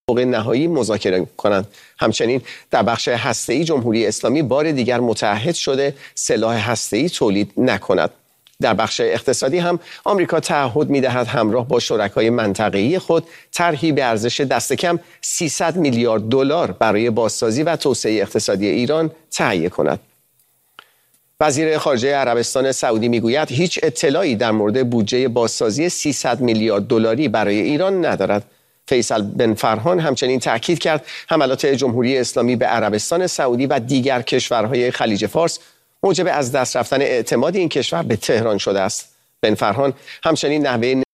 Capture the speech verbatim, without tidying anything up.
نهایی مذاکره کنند. همچنین در بخش هسته‌ای جمهوری اسلامی بار دیگر متعهد شده سلاح هسته‌ای تولید نکند. در بخش اقتصادی هم آمریکا تعهد می‌دهد همراه با شرکای منطقه‌ای خود طرحی به ارزش دست کم سیصد میلیارد دلار برای بازسازی و توسعه اقتصادی ایران تهیه کند. وزیر خارجه عربستان سعودی میگوید هیچ اطلاعی در مورد بودجه بازسازی سیصد میلیارد دلاری برای ایران ندارد. فیصل بن فرحان همچنین تأکید کرد حملات جمهوری اسلامی به عربستان سعودی و دیگر کشورهای خلیج فارس موجب از دست رفتن اعتماد این کشور به تهران شده است. بن فرحان همچنین نحوه